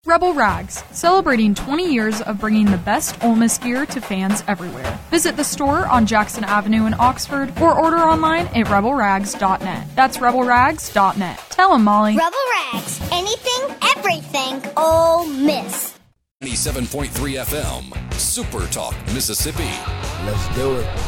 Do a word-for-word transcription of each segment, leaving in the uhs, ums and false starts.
Rebel Rags, celebrating twenty years of bringing the best Ole Miss gear to fans everywhere. Visit the store on Jackson Avenue in Oxford or order online at rebel rags dot net. That's rebel rags dot net. Tell them, Molly. Rebel Rags, anything, everything, Ole Miss. ninety-seven point three F M, Super Talk, Mississippi. Let's do it.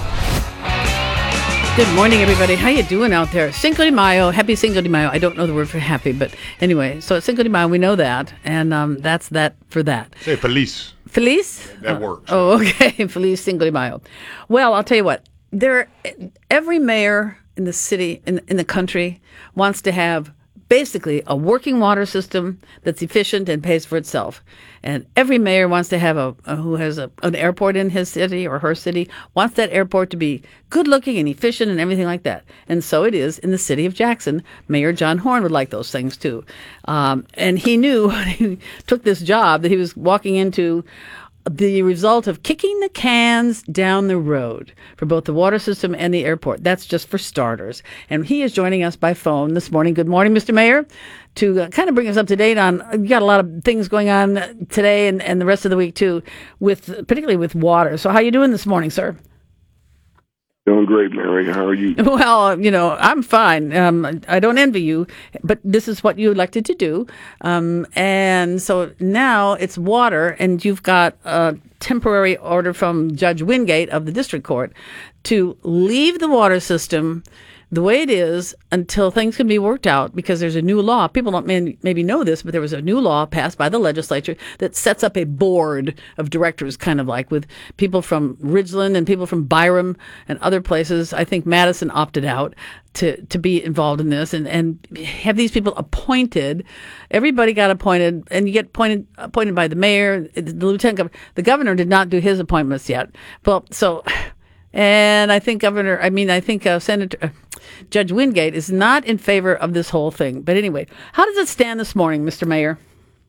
Good morning, everybody. How you doing out there? Cinco de Mayo. Happy Cinco de Mayo. I don't know the word for happy, but anyway, so Cinco de Mayo, we know that, and um, that's that for that. Say Feliz. Feliz? That works. Oh, okay. Feliz Cinco de Mayo. Well, I'll tell you what. There, every mayor in the city, in, in the country, wants to have basically a working water system that's efficient and pays for itself. And every mayor wants to have a, a who has a, an airport in his city or her city, wants that airport to be good looking and efficient and everything like that. And so it is in the city of Jackson. Mayor John Horn would like those things too. Um, and he knew when he took this job that he was walking into the result of kicking the cans down the road for both the water system and the airport. That's just for starters. And he is joining us by phone this morning. Good morning, Mister Mayor, to uh, kind of bring us up to date on, you got a lot of things going on today and, and the rest of the week too, with particularly with water. So how are you doing this morning, sir? Doing great, Mary. How are you? Well, you know, I'm fine. Um, I don't envy you, but this is what you elected to do. Um, and so now it's water, and you've got a temporary order from Judge Wingate of the district court to leave the water system the way it is until things can be worked out, because there's a new law. People don't may, maybe know this, but there was a new law passed by the legislature that sets up a board of directors, kind of like with people from Ridgeland and people from Byram and other places. I think Madison opted out to, to be involved in this and, and have these people appointed. Everybody got appointed, and you get appointed appointed by the mayor, the lieutenant governor. The governor did not do his appointments yet. Well, so... And I think Governor, I mean, I think uh, Senator uh, Judge Wingate is not in favor of this whole thing. But anyway, how does it stand this morning, Mister Mayor?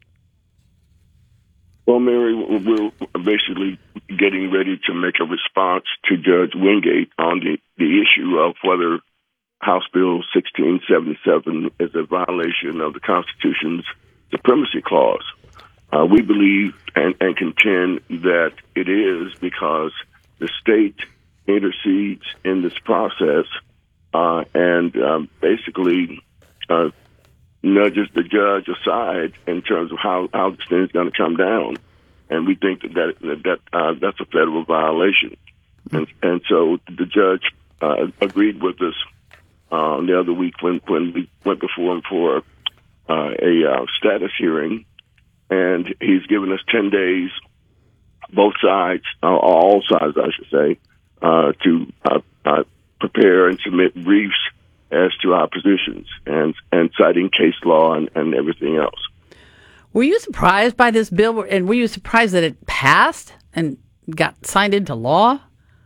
Well, Mary, we're basically getting ready to make a response to Judge Wingate on the, the issue of whether House Bill sixteen seventy-seven is a violation of the Constitution's supremacy clause. Uh, we believe and, and contend that it is, because the state intercedes in this process uh, and um, basically uh, nudges the judge aside in terms of how, how this thing is going to come down. And we think that, that, that uh, that's a federal violation. And, and so the judge uh, agreed with us uh, the other week when, when we went before him for uh, a uh, status hearing. And he's given us ten days, both sides, uh, all sides, I should say, uh, to uh, uh, prepare and submit briefs as to our positions and, and citing case law and, and everything else. Were you surprised by this bill, and were you surprised that it passed and got signed into law?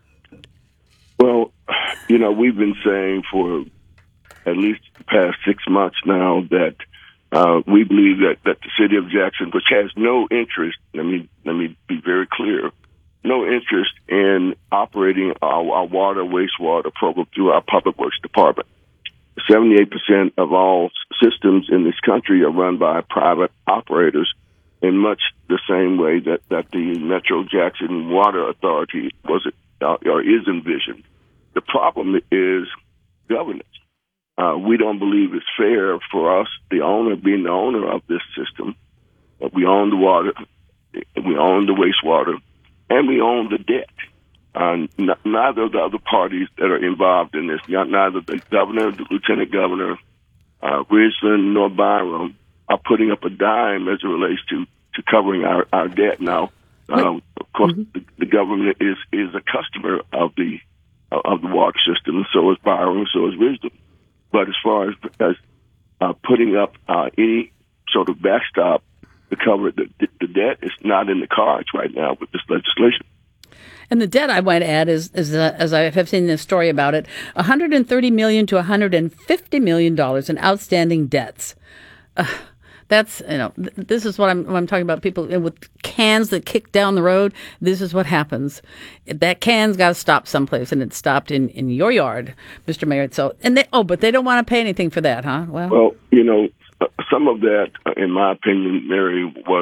Well, you know, we've been saying for at least the past six months now that uh, we believe that, that the city of Jackson, which has no interest, let me let me be very clear, no interest in operating our, our water, wastewater program through our public works department. seventy-eight percent of all systems in this country are run by private operators in much the same way that, that the Metro Jackson Water Authority was uh, or is envisioned. The problem is governance. Uh, we don't believe it's fair for us, the owner, being the owner of this system, that we own the water, we own the wastewater, and we own the debt. Uh, n- neither of the other parties that are involved in this, not, neither the governor, the lieutenant governor, uh, Ridgeland, nor Byram, are putting up a dime as it relates to, to covering our, our debt. Now, uh, of course, mm-hmm. the, the government is, is a customer of the uh, of the water system, so is Byram, so is Ridgeland. But as far as, as uh, putting up uh, any sort of backstop to cover the, the debt, it's not in the cards right now with this legislation. And the debt, I might add, is, is uh, as I have seen this story about it, one hundred thirty million dollars to one hundred fifty million dollars in outstanding debts. Uh, that's, you know, th- this is what I'm, what I'm talking about. People with cans that kick down the road. This is what happens. That can's got to stop someplace, and it stopped in, in your yard, Mister Mayor. So, and they, oh, but they don't want to pay anything for that, huh? Well, well, you know, some of that, in my opinion, Mary, was